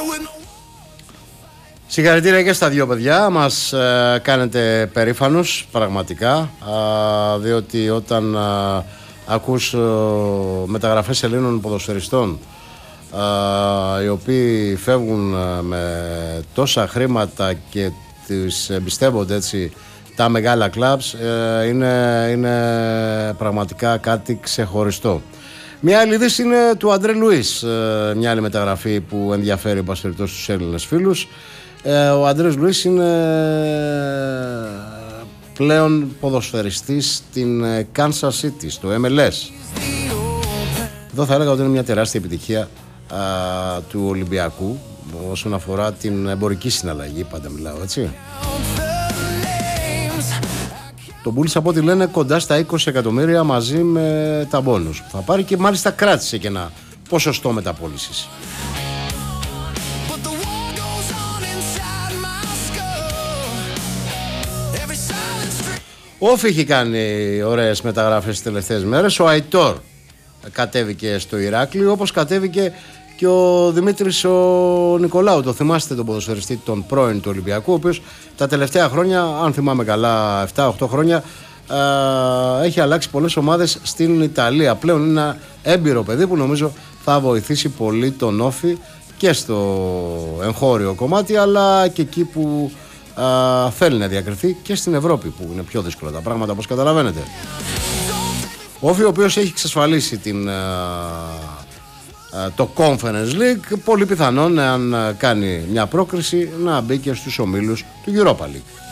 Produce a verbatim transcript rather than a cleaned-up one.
Συγχαρητήρια και στα δύο παιδιά, μας ε, κάνετε περήφανους πραγματικά, ε, διότι όταν ε, ακούς ε, μεταγραφές Ελλήνων ποδοσφαιριστών ε, οι οποίοι φεύγουν ε, με τόσα χρήματα και τους εμπιστεύονται έτσι τα μεγάλα κλαμπς, ε, είναι, είναι πραγματικά κάτι ξεχωριστό. Μια άλλη είδηση είναι του Αντρέ Λουίς, ε, μια άλλη μεταγραφή που ενδιαφέρει ο πασχεριτός στους Έλληνες φίλους. Ε, ο Αντρές Λουίς είναι πλέον ποδοσφαιριστής στην Kansas City, στο εμ ελ ες. Εδώ θα έλεγα ότι είναι μια τεράστια επιτυχία α, του Ολυμπιακού όσον αφορά την εμπορική συναλλαγή, πάντα μιλάω έτσι. Τον πούλησε από ό,τι λένε κοντά στα είκοσι εκατομμύρια μαζί με τα μπόνους που θα πάρει και μάλιστα κράτησε και ένα ποσοστό μεταπώλησης. Όφι έχει κάνει ωραίες μεταγραφές τις τελευταίες μέρες. Ο Αϊτόρ κατέβηκε στο Ηράκλειο, όπως κατέβηκε και ο Δημήτρης ο Νικολάου. Το θυμάστε τον ποδοσφαιριστή, τον πρώην του Ολυμπιακού, ο οποίος τα τελευταία χρόνια, αν θυμάμαι καλά επτά οκτώ χρόνια, ε, έχει αλλάξει πολλές ομάδες στην Ιταλία. Πλέον είναι ένα έμπειρο παιδί που νομίζω θα βοηθήσει πολύ τον Όφι και στο εγχώριο κομμάτι, αλλά και εκεί που Uh, θέλει να διακριθεί και στην Ευρώπη, που είναι πιο δύσκολα τα πράγματα, όπως καταλαβαίνετε. Ο Όφι, ο οποίος έχει εξασφαλίσει την, uh, uh, το Conference League, πολύ πιθανόν, αν uh, κάνει μια πρόκριση, να μπει και στους ομίλους του Europa League.